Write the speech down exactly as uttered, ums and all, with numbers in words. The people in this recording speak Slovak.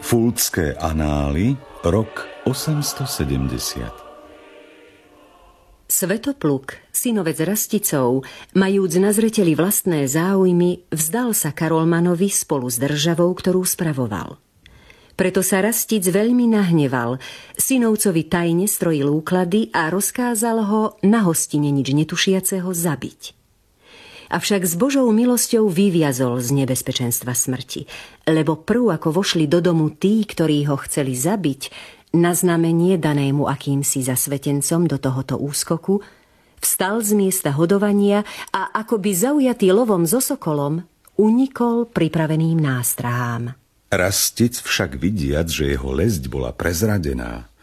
Fultské anály, rok osemstosedemdesiat. Svetopluk, synovec Rasticov, majúc na zreteli vlastné záujmy, vzdal sa Karolmanovi spolu s državou, ktorú spravoval. Preto sa Rastic veľmi nahneval, synovcovi tajne strojil úklady a rozkázal ho na hostine nič netušiaceho zabiť. Avšak s Božou milosťou vyviazol z nebezpečenstva smrti, lebo prv ako vošli do domu tí, ktorí ho chceli zabiť, na znamenie danému akýmsi zasvetencom do tohoto úskoku, vstal z miesta hodovania a akoby zaujatý lovom so sokolom, unikol pripraveným nástrahám. Rastic však vidiac, že jeho lesť bola prezradená,